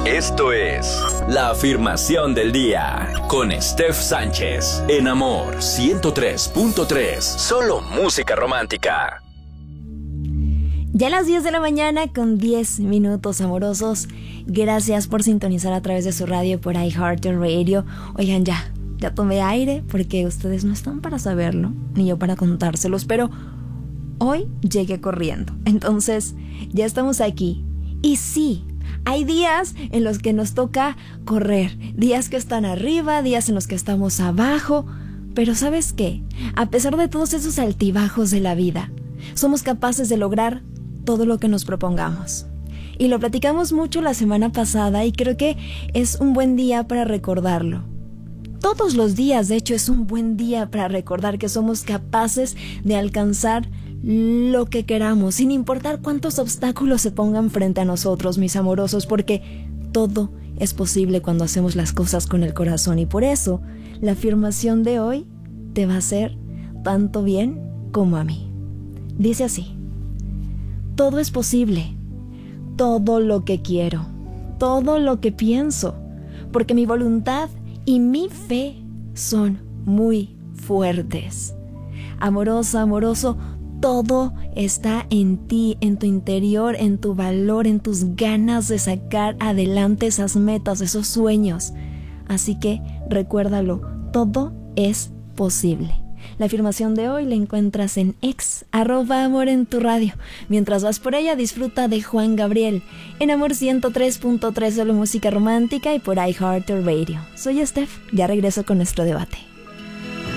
Esto es la afirmación del día con Steph Sánchez en Amor 103.3. Solo música romántica. Ya a las 10 de la mañana con 10 minutos, amorosos. Gracias por sintonizar a través de su radio por iHeartRadio. Oigan, ya tomé aire porque ustedes no están para saberlo, ni yo para contárselos, pero hoy llegué corriendo. Entonces, ya estamos aquí. Y sí, hay días en los que nos toca correr, días que están arriba, días en los que estamos abajo. Pero ¿sabes qué? A pesar de todos esos altibajos de la vida, somos capaces de lograr todo lo que nos propongamos. Y lo platicamos mucho la semana pasada y creo que es un buen día para recordarlo. Todos los días, de hecho, es un buen día para recordar que somos capaces de alcanzar lo que queramos, sin importar cuántos obstáculos se pongan frente a nosotros, mis amorosos, porque todo es posible cuando hacemos las cosas con el corazón. Y por eso, la afirmación de hoy te va a hacer tanto bien como a mí. Dice así: todo es posible, todo lo que quiero, todo lo que pienso, porque mi voluntad y mi fe son muy fuertes. Amorosa, amoroso, todo está en ti, en tu interior, en tu valor, en tus ganas de sacar adelante esas metas, esos sueños. Así que recuérdalo, todo es posible. La afirmación de hoy la encuentras en @Amor en tu radio. Mientras vas por ella, disfruta de Juan Gabriel en Amor 103.3, solo música romántica, y por iHeartRadio. Soy Steph, ya regreso con nuestro debate.